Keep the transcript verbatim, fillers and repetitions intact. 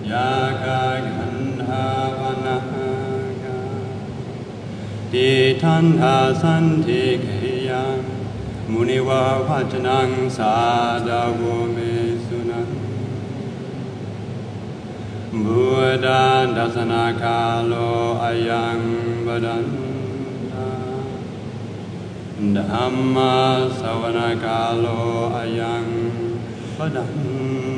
ยากาขันธาวนาติทันหาสันติเกยังมุนิวาวัจนังสาดาวเมสุนังบุตตันดัสนาคาโลอายังบดันตาธัมมาสวนากาโลอายังบดัน